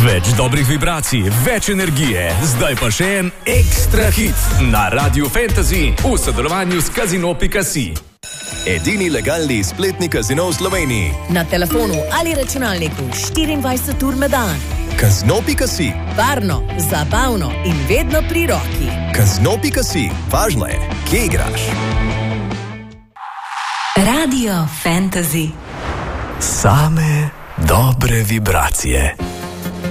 Več dobrih vibracij, več energije, zdaj pa še en ekstra hit na Radio Fantasy v sodelovanju s Casino.si. Edini legalni spletni kazino v Sloveniji. Na telefonu ali računalniku 24 ur na dan. Casino.si. Varno, zabavno in vedno pri roki. Casino.si. Važno je, kje igraš. Radio Fantasy. Same dobre vibracije.